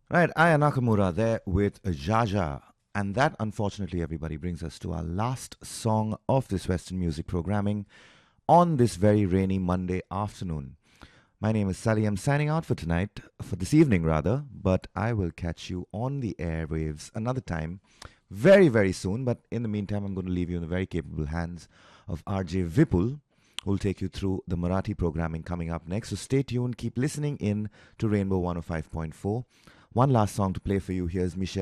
Right, Aya Nakamura there with Jaja. And that, unfortunately, everybody, brings us to our last song of this Western music programming on this very rainy Monday afternoon. My name is Sally. I'm signing out for tonight, for this evening rather, but I will catch you on the airwaves another time very, very soon. But in the meantime, I'm going to leave you in the very capable hands of RJ Vipul, who will take you through the Marathi programming coming up next. So stay tuned, keep listening in to Rainbow 105.4. One last song to play for you. Here's Michelle